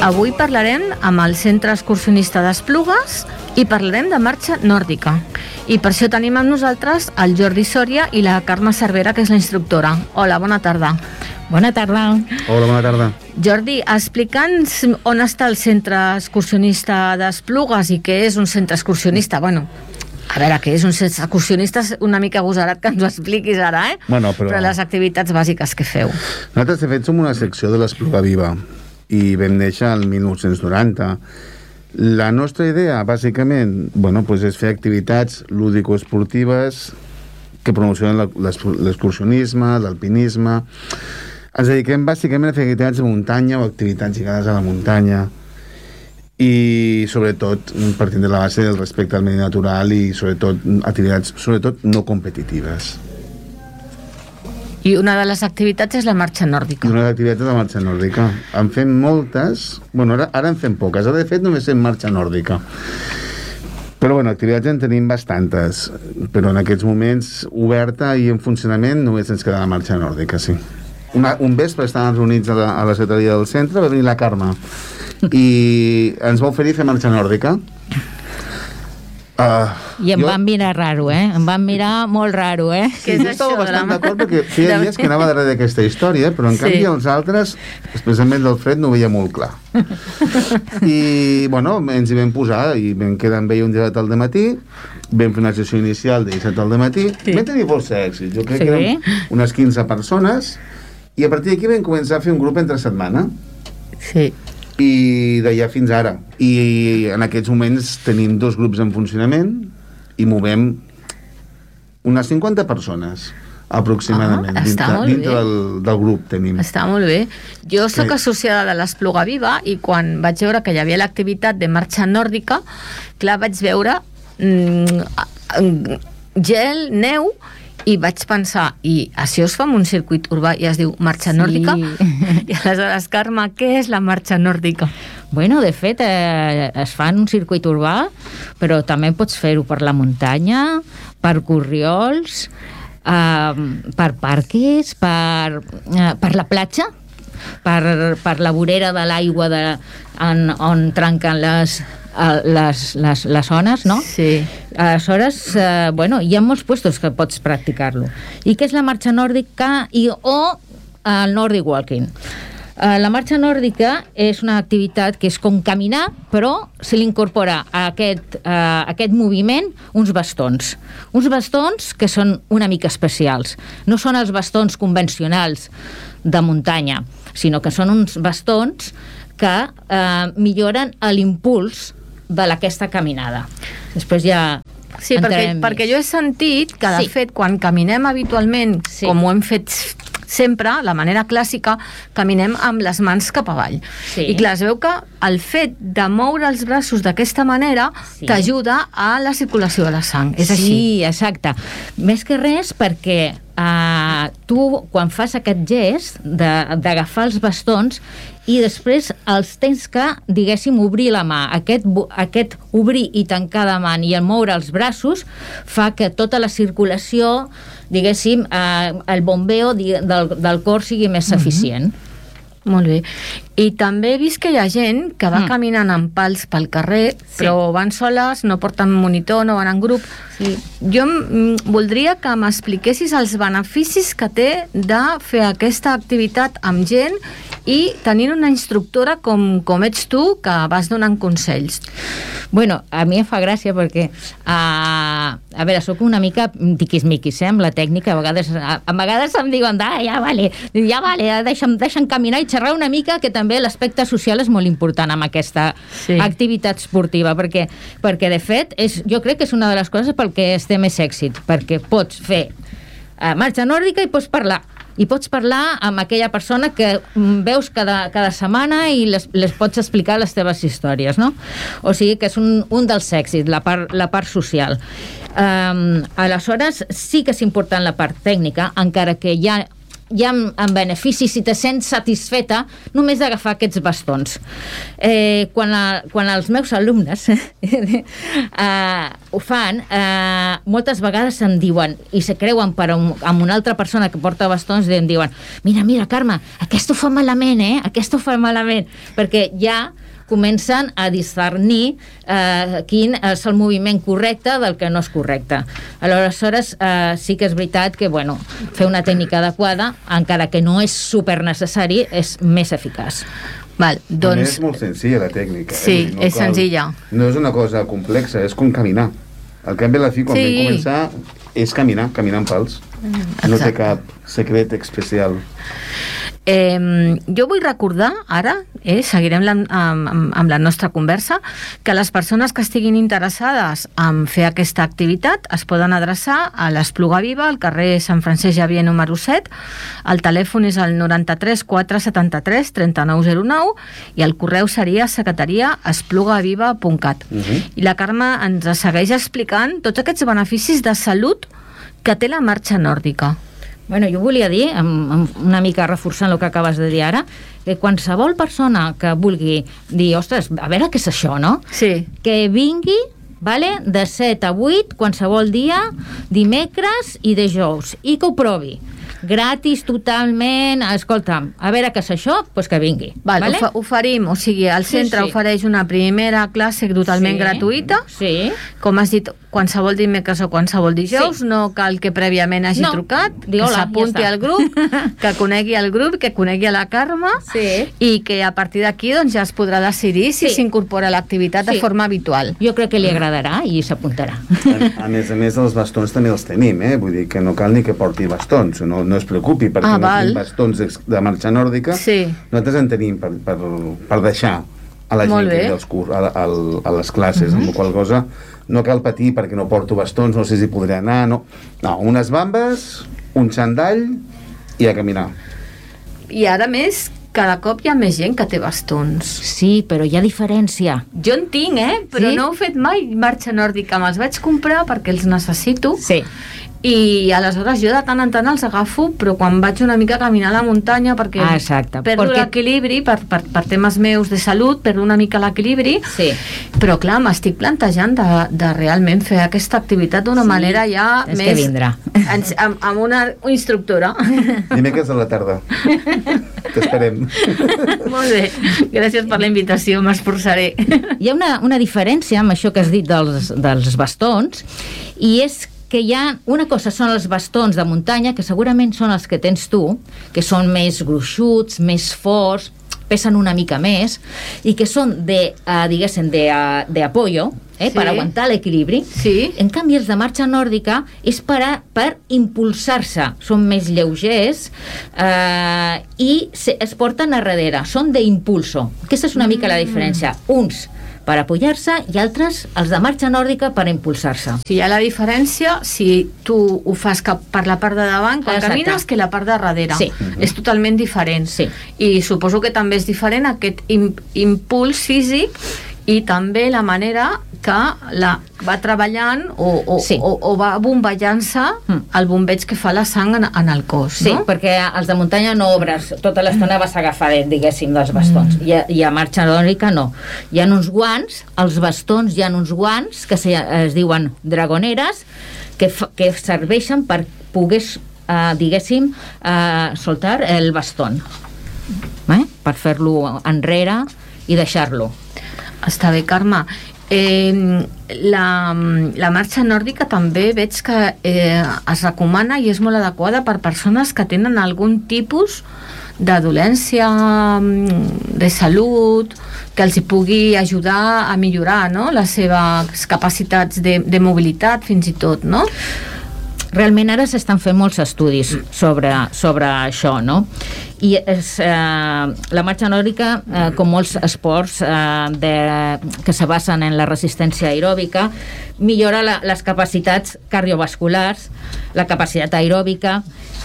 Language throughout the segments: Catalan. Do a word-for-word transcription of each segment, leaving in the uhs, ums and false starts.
Avui parlarem amb el Centre Excursionista d'Esplugues i parlarem de marxa nòrdica. I per això tenim amb nosaltres el Jordi Sòria i la Carme Cervera, que és la instructora. Hola, bona tarda. Bona tarda. Hola, bona tarda. Jordi, explica'ns on està el Centre Excursionista d'Esplugues i què és un centre excursionista. Bueno, a veure, què és un centre excursionista? És una mica agosarat que ens ho expliquis ara, eh? Bueno, però... però les activitats bàsiques que feu. Nosaltres, de fet, som una secció de l'Espluga Viva i vam néixer el mil nou-cents noranta. La nostra idea, bàsicament, bueno, pues és fer activitats lúdico-esportives que promocionen l'excursionisme, l'alpinisme. Ens dediquem bàsicament a fer activitats de muntanya o activitats lligades a la muntanya i sobretot partint de la base del respecte al medi natural i sobretot activitats sobretot no competitives. I una de les activitats és la marxa nòrdica. Una de les activitats és la marxa nòrdica. En fem moltes, bueno, ara, ara en fem poques, ara de fet només fem marxa nòrdica. Però bueno, activitats en tenim bastantes, però en aquests moments oberta i en funcionament només ens queda la marxa nòrdica, sí. Una, un vespre estàvem reunits a la, a la secretaria del centre, va venir la Carme i ens va oferir fer marxa nòrdica. Uh, I em jo... van mirar raro, eh? Em van mirar molt raro, eh? Sí, jo estava bastant d'acord perquè feia dies que anava darrere d'aquesta història, però en sí. canvi els altres, especialment l'Alfred, no ho veia molt clar. I, bueno, ens hi vam posar i vam quedar amb ell un dia al dematí, vam fer una sessió inicial de disset al dematí, sí. vam tenir força èxit. Jo crec sí. que érem unes quinze persones i a partir d'aquí vam començar a fer un grup entre setmana. Sí. I d'allà fins ara. I en aquests moments tenim dos grups en funcionament i movem unes cinquanta persones aproximadament. Ah, està dintre, molt dintre bé. Del, del grup tenim. Està molt bé. Jo sóc sí. associada de l'Espluga Viva i quan vaig veure que hi havia l'activitat de marxa nòrdica, clar, vaig veure mm, gel, neu, i vaig pensar, i això es fa en un circuit urbà i es diu marxa nòrdica? Sí. I aleshores, Carme, què és la marxa nòrdica? Bueno, de fet, eh, es fa en un circuit urbà, però també pots fer-ho per la muntanya, per corriols, eh, per parques, per, eh, per la platja, per, per la vorera de l'aigua de, en, on trenquen les... Les, les, les zones, no? Sí. Aleshores, eh, bueno, hi ha molts puestos que pots practicar-lo. I què és la marxa nòrdica i, o el Nordic Walking? Eh, la marxa nòrdica és una activitat que és com caminar, però se li incorpora a aquest, eh, a aquest moviment uns bastons. Uns bastons que són una mica especials. No són els bastons convencionals de muntanya, sinó que són uns bastons que eh, milloren l'impuls de aquesta caminada. Després ja... Sí, perquè, perquè jo he sentit que, de sí. fet, quan caminem habitualment, sí. com ho hem fet sempre, la manera clàssica, caminem amb les mans cap avall. Sí. I clar, es veu que el fet de moure els braços d'aquesta manera sí. t'ajuda a la circulació de la sang. És sí, així. Sí, exacte. Més que res perquè uh, tu, quan fas aquest gest d'agafar els bastons i després els tens que, diguéssim, obrir la mà. Aquest, aquest obrir i tancar de mà i el moure els braços fa que tota la circulació, diguéssim, eh, el bombeo del, del cor sigui més mm-hmm. eficient. Molt bé. I també he vist que hi ha gent que va mm. caminant amb pals pel carrer, sí. però van soles, no porten monitor, no van en grup. Sí. Jo mm, voldria que m'expliquessis els beneficis que té de fer aquesta activitat amb gent i tenint una instructora com, com ets tu, que vas donant consells. Bueno, a mi em fa gràcia perquè uh, a veure, sóc una mica tiquismiquis, eh, amb la tècnica. A vegades, a, a vegades em diuen, ah, ja vale, ja vale, deixa'm, deixa'm caminar i xerrar una mica, que també l'aspecte social és molt important amb aquesta sí. activitat esportiva, perquè, perquè de fet és, jo crec que és una de les coses pel que es té més èxit, perquè pots fer uh, marxa nòrdica i pots parlar i pots parlar amb aquella persona que veus cada, cada setmana i les, les pots explicar les teves històries, no? O sigui que és un, un dels èxits, la part, la part social. Um, aleshores, sí que és important la part tècnica, encara que hi ha hi ha en benefici, si te sents satisfeta, només d'agafar aquests bastons. Eh, quan, a, quan els meus alumnes eh, ho fan, eh, moltes vegades em diuen, i se creuen per un, amb una altra persona que porta bastons, i em diuen, mira, mira, Carme, aquest ho fa malament, eh? Aquest ho fa malament, perquè ja comencen a discernir eh, quin és el moviment correcte del que no és correcte. Aleshores, eh, sí que és veritat que, bueno, fer una tècnica adequada, encara que no és super necessari, és més eficaç. Val, doncs... És molt senzilla la tècnica. Sí, eh? no és cal, senzilla. No és una cosa complexa, és com caminar. Al cap i a la fi, quan sí. vam començar, és caminar, caminar en pals. Exacte. No té cap secret especial. Eh, jo vull recordar ara, eh, seguirem la, amb, amb, amb la nostra conversa, que les persones que estiguin interessades en fer aquesta activitat es poden adreçar a l'Espluga Viva, al carrer Sant Francesc Xavier número set. El telèfon és el noranta-tres quatre setanta-tres trenta-nou zero nou i el correu seria secretaria esplugaviva punt cat. Uh-huh. I la Carme ens segueix explicant tots aquests beneficis de salut que té la marxa nòrdica. Bueno, jo volia dir, una mica reforçant el que acabes de dir ara, que qualsevol persona que vulgui dir, ostres, a veure què és això, no? Sí. Que vingui, vale, de set a vuit, qualsevol dia, dimecres i dijous, i que ho provi. Gratis, totalment, escolta'm, a veure què és això, doncs que vingui. Val, vale? Ho oferim, o sigui, el centre sí, sí. ofereix una primera classe totalment sí, gratuïta. Sí. Com has dit, qualsevol dimecres o qualsevol dijous, sí. no cal que prèviament hagi no. trucat, Dic, que s'apunti ja al grup, que conegui el grup, que conegui a la Carme, sí. i que a partir d'aquí doncs, ja es podrà decidir si s'incorpora sí. a l'activitat sí. de forma habitual. Jo crec que li agradarà i s'apuntarà. A, a més a més, els bastons també els tenim, eh? Vull dir que no cal ni que porti bastons, no, no es preocupi, perquè ah, no tenim bastons de marxa nòrdica, sí. nosaltres en tenim per, per, per deixar a la gent que ve als curs, a, a, a les classes, uh-huh. amb la qual cosa no cal patir perquè no porto bastons, no sé si podré anar, no. No, unes bambes, un xandall i a caminar. I ara més, cada cop hi ha més gent que té bastons. Sí, però hi ha diferència. Jo en tinc, eh? Però sí? no he fet mai marxa nòrdica. Me'ls vaig comprar perquè els necessito. Sí. I aleshores jo de tant en tant els agafo, però quan vaig una mica a caminar a la muntanya perquè ah, exacte. perdo perquè... l'equilibri per, per, per temes meus de salut, perdo una mica l'equilibri, sí. però clar, m'estic plantejant de, de realment fer aquesta activitat d'una sí. manera ja Tens més... que vindrà. En, amb, amb una instructora. Dimecres a la tarda. T'esperem. Molt bé, gràcies per la invitació, m'esforçaré. Hi ha una, una diferència amb això que has dit dels, dels bastons, i és que hi ha una cosa, són els bastons de muntanya, que segurament són els que tens tu, que són més gruixuts, més forts, pesen una mica més, i que són de, uh, diguéssim, de, uh, de apoyo, eh, sí. per aguantar l'equilibri. Sí. En canvi, els de marxa nòrdica és per, a, per impulsar-se. Són més lleugers uh, i se, es porten a darrere. Són d'impulso. Aquesta és una mm. mica la diferència. Uns per apoyar-se i altres, els de marxa nòrdica, per impulsar-se. Si hi ha la diferència, si tu ho fas cap per la part de davant, quan Exacte. camines, que la part de darrere. Sí. És totalment diferent. Sí. I suposo que també és diferent aquest impuls físic i també la manera que la va treballant o, o, sí. o, o va bomballant-se mm. el bombeig que fa la sang en, en el cos, sí, no? Sí, perquè els de muntanya no obres, tota l'estona vas agafar, diguéssim, dels bastons. Mm. I, a, I a marxa nòrdica no. Hi ha uns guants, els bastons hi ha uns guants que se, es diuen dragoneres, que, fa, que serveixen per poder, eh, diguéssim, eh, soltar el bastón. Eh? Per fer-lo enrere i deixar-lo. Està bé, Carme. Eh, la, la marxa nòrdica també veig que eh, es recomana i és molt adequada per persones que tenen algun tipus de dolència, de salut, que els hi pugui ajudar a millorar, no?, les seves capacitats de, de mobilitat, fins i tot, no? Realment ara s'estan fent molts estudis sobre, sobre això, no? I és, eh, la marxa nòrdica, eh, com molts esports eh, de, que se basen en la resistència aeròbica, millora la, les capacitats cardiovasculars, la capacitat aeròbica,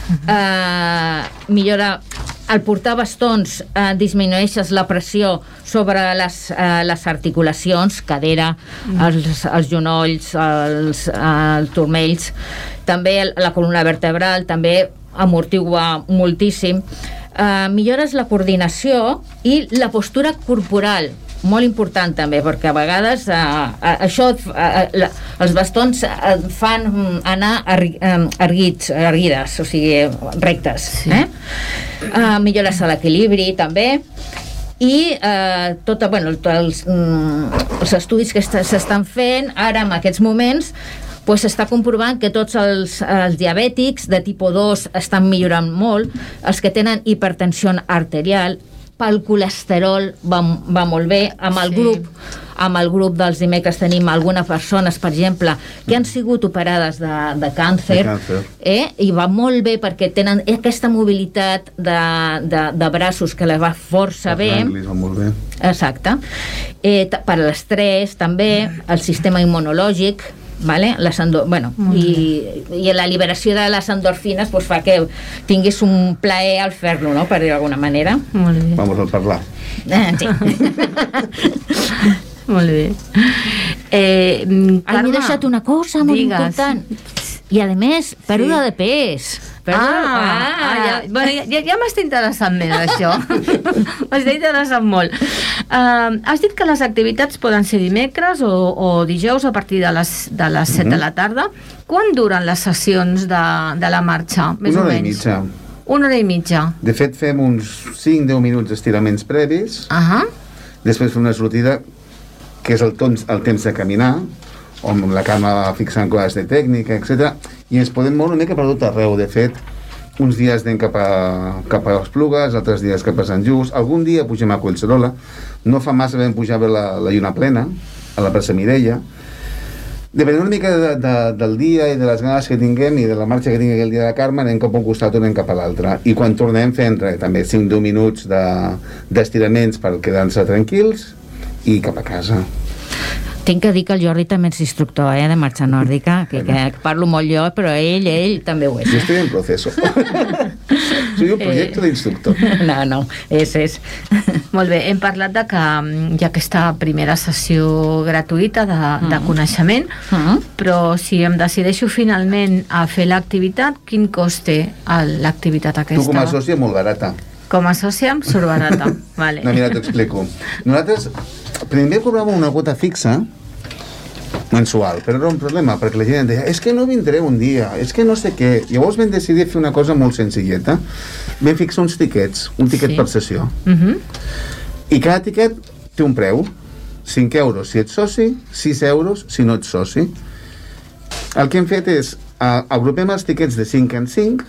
eh, millora... Al portar bastons eh, disminueixes la pressió sobre les, eh, les articulacions, cadera, mm. els, els genolls, els, els turmells, també la columna vertebral, també amortigua moltíssim. Uh, millores la coordinació i la postura corporal, molt important també, perquè a vegades uh, uh, això uh, la, els bastons uh, fan anar erguits, erguides, o sigui, rectes. Sí. Eh? Uh, millores l'equilibri també, i eh, tota, bueno, els, mm, els estudis que s'estan fent ara en aquests moments, pues s'està comprovant que tots els, els diabètics de tipus dos estan millorant molt, els que tenen hipertensió arterial, pel colesterol va, va molt bé, amb el sí. grup amb el grup dels dimecres tenim algunes persones, per exemple, que han sigut operades de, de càncer, de càncer. Eh? I va molt bé perquè tenen aquesta mobilitat de, de, de braços que les va força els bé. Els va molt bé. Exacte. Eh, per l'estrès també, el sistema immunològic, vale? Les endo... bueno, i, i la liberació de les endorfines pues, fa que tinguis un plaer al fer-lo, no? Per dir d'alguna manera. Molt bé. Vamos a parlar. Eh, sí. Molt bé. Eh, Ai, m'he deixat una cosa molt digues. important. I, a més, pèrdua sí. de pes. Pèrdua... Ah, ah, ah, ja, bueno, ja, ja m'està interessant més, això. M'està interessant molt. Uh, has dit que les activitats poden ser dimecres o, o dijous a partir de les, de les set mm-hmm. de la tarda. Quan duren les sessions de, de la marxa? Més Una o hora menys? i mitja. Una hora i mitja. De fet, fem uns cinc a deu minuts d'estiraments previs. Uh-huh. Després fem una sortida que és el temps, el temps de caminar, on la Carme va fixant coses de tècnica, etcètera. I ens podem moure una mica per tot arreu. De fet, uns dies anem cap a, cap a Esplugues, altres dies cap a Sant Just, algun dia pugem a Collserola, no fa massa vam pujar a veure la, la Lluna Plena, a la plaça Mireia. Depenent una mica de, de, del dia i de les ganes que tinguem i de la marxa que tingui el dia de la Carme, anem cap a un costat o anem cap a l'altre. I quan tornem fem res, també cinc a deu minuts d'estiraments de, per quedar-se tranquils i cap a casa. Tinc que dir que el Jordi també és instructor eh, de marxa nòrdica, que, que parlo molt jo, però ell, ell també ho és. Jo estic en proceso. Soy un projecte eh... d'instructor. No, no, és, és. Molt bé, hem parlat de que hi ha aquesta primera sessió gratuïta de, mm. de coneixement, mm. però si em decideixo finalment a fer l'activitat, quin cost té l'activitat aquesta? Tu com a sòcia molt barata. Com a sòcia em surt barata. Vale. No, mira, t'ho explico. Nosaltres primer cobràvem una quota fixa mensual, però era un problema perquè la gent deia, és que no vindré un dia, és que no sé què. Llavors vam decidir fer una cosa molt senzilleta, vam fixar uns tiquets, un tiquet sí. per sessió, uh-huh. i cada tiquet té un preu, cinc euros si ets soci, sis euros si no ets soci. El que hem fet és uh, agrupem els tiquets de cinc en cinc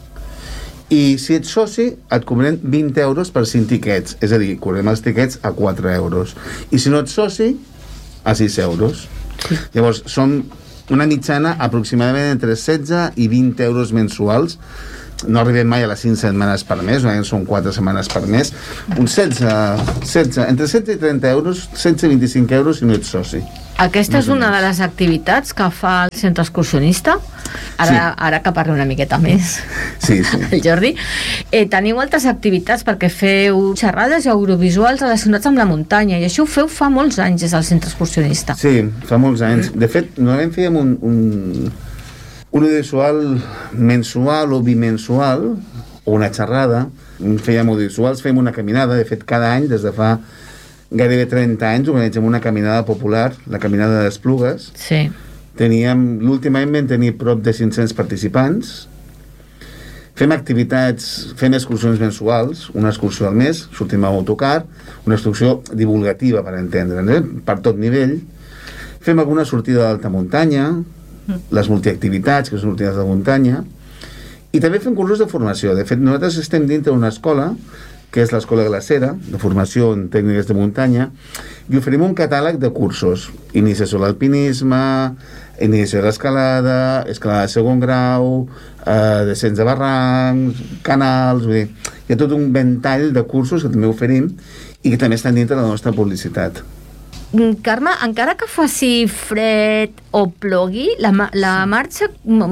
i si ets soci et cobrem vint euros per cinc tiquets, és a dir, cobrem els tiquets a quatre euros, i si no ets soci a sis euros. Sí. Llavors són una mitjana aproximadament entre setze i vint euros mensuals. No arribem mai a les cinc setmanes per mes, són quatre setmanes per mes, uns setze, setze, entre setze i trenta euros, setze i vint-i-cinc euros si no ets soci. Aquesta és una de les activitats que fa el centre excursionista. Ara, sí. ara que parlo una miqueta més. Sí, sí. El Jordi. Eh, teniu altres activitats perquè feu xerrades i audiovisuals relacionats amb la muntanya, i això ho feu fa molts anys des del centre excursionista. Sí, fa molts anys. De fet, normalment fèiem un, un, un audiovisual mensual o bimensual, o una xerrada. Fèiem audiovisuals, fèiem una caminada. De fet, cada any, des de fa gairebé trenta anys, organitzem una caminada popular, la caminada d'Esplugues. Sí. Teníem, l'últim any vam tenir prop de cinc-cents participants. Fem activitats, fem excursions mensuals, una excursió al mes, sortim amb autocar, una excursió divulgativa, per entendre'ns, eh? Per tot nivell. Fem alguna sortida d'alta muntanya, les multiactivitats, que són sortides de muntanya, i també fem cursos de formació. De fet, nosaltres estem dintre d'una escola que és l'Escola Glacera, de formació en tècniques de muntanya, i oferim un catàleg de cursos. Iniciació a l'alpinisme, iniciació a l'escalada, escalada de segon grau, eh, descens de barrancs, canals, vull dir, hi ha tot un ventall de cursos que també oferim i que també estan dintre de la nostra publicitat. Carme, encara que faci fred o plogui, la, la marxa,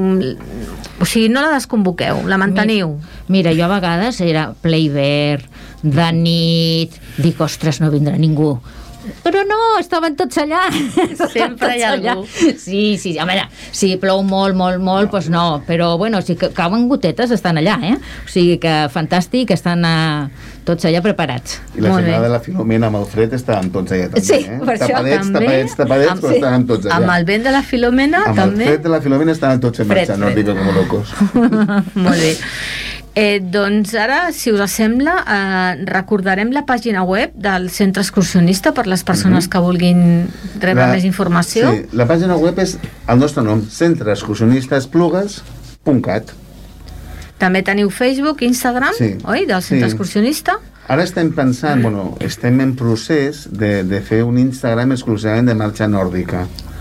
o sigui, no la desconvoqueu, la manteniu? Mira, jo a vegades era ple hivern, de nit, dic, ostres, no vindrà ningú. Però no, estaven tots allà. Sempre hi ha algú. Sí, sí, a veure, si plou molt, molt, molt, doncs no, però bueno, si cauen gotetes estan allà, eh? O sigui que fantàstic, estan uh, tots allà preparats. I la jornada de la Filomena amb el fred estaven tots allà també, sí, eh? Per tapadets, això, tapadets, tapadets, amb, però sí. estaven tots allà. Amb el vent de la Filomena amb també. Amb el fred de la Filomena estaven tots en marxa, no dic com locos. Molt bé. Eh, doncs ara, si us sembla, eh, recordarem la pàgina web del Centre Excursionista per les persones mm-hmm. que vulguin rebre la, més informació. Sí, la pàgina web és el nostre nom, centre excursionista esplugues punt cat. També teniu Facebook, Instagram, sí. oi, del Centre sí. Excursionista? Ara estem pensant, mm. bueno, estem en procés de, de fer un Instagram exclusivament de marxa nòrdica.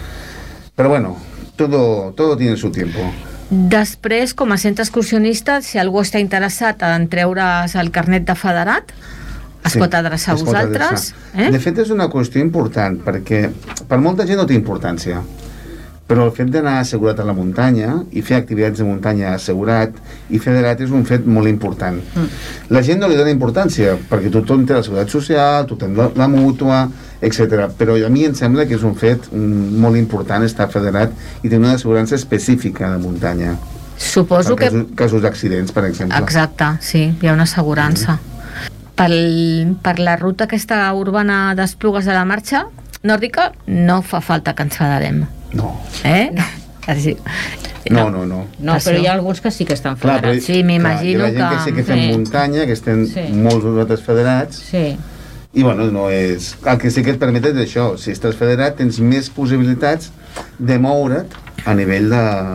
Però bueno, todo, todo tiene su tiempo. Després, com a centre excursionista, si algú està interessat en treure's el carnet de federat, es sí, pot adreçar a vosaltres. Eh? De fet, és una qüestió important, perquè per molta gent no té importància, però el fet d'anar assegurat a la muntanya i fer activitats de muntanya assegurat i federat és un fet molt important. Mm. La gent no li dona importància, perquè tothom té la seguretat social, tothom la, la mútua, etcètera. Però a mi em sembla que és un fet molt important estar federat i tenir una assegurança específica de muntanya. Suposo per casos, que... casos d'accidents, per exemple. Exacte, sí, hi ha una assegurança. Mm. Pel, per la ruta aquesta urbana d'Esplugues de la Marxa nòrdica no fa falta que ens federem. No. Eh? No. Sí. No, no, no. No, però hi ha alguns que sí que estan federats. Clar, però, sí, m'imagino que... Hi ha gent que sí que fem sí. muntanya, que estem sí. molts nosaltres federats, sí. i bueno, no és... El que sí que et permet és això, si estàs federat tens més possibilitats de moure't a nivell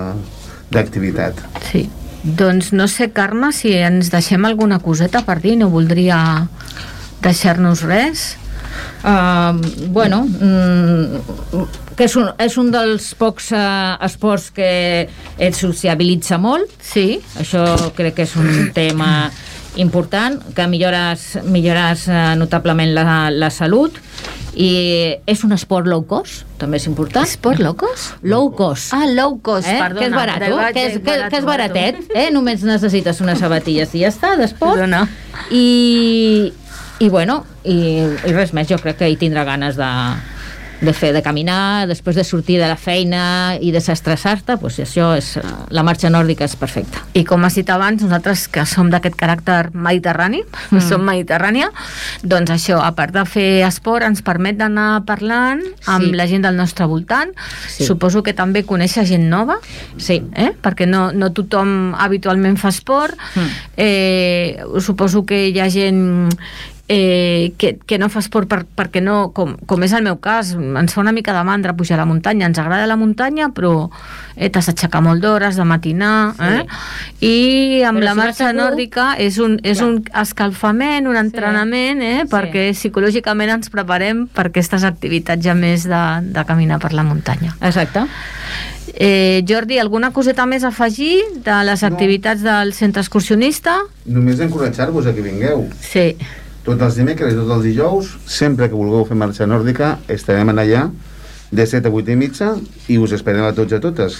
d'activitat. Sí. Doncs no sé, Carme, si ens deixem alguna coseta per dir, no voldria deixar-nos res... Uh, bueno mm, que és un, és un dels pocs uh, esports que et sociabilitza molt, sí. Això crec que és un tema important, que millores, millores uh, notablement la, la salut, i és un esport low cost, també és important. Esport low cost? Low cost. Ah, low cost, eh? perdona. Que és barat, que és, que, que és baratet, eh? Només necessites unes sabatilles i ja està, d'esport. Perdona. I... I bueno, i, i res més, jo crec que hi tindrà ganes de, de fer, de caminar, després de sortir de la feina i desestressar-te, doncs això és, la marxa nòrdica és perfecta. I com has dit abans, nosaltres que som d'aquest caràcter mediterrani, mm. som mediterrània, doncs això, a part de fer esport, ens permet d'anar parlant amb sí. la gent del nostre voltant, sí. Suposo que també conèixer gent nova, sí. eh? Perquè no, no tothom habitualment fa esport, mm. eh, suposo que hi ha gent... Eh, que, que no fa esport per, perquè no, com, com és el meu cas, ens fa una mica de mandra pujar a la muntanya, ens agrada la muntanya, però eh, t'has d'aixecar molt d'hores, de matinar, eh? Sí. I amb però la si marxa nòrdica és un, és un escalfament, un entrenament, eh? Sí. Perquè psicològicament ens preparem per aquestes activitats ja més de, de caminar per la muntanya. Exacte. Eh, Jordi, alguna coseta més a afegir de les no. activitats del centre excursionista? Només encoratjar-vos a que vingueu. Sí. Tots els dimecres i tots els dijous, sempre que vulgueu fer marxa nòrdica, estarem allà de set a vuit i mitja i us esperem a tots i a totes.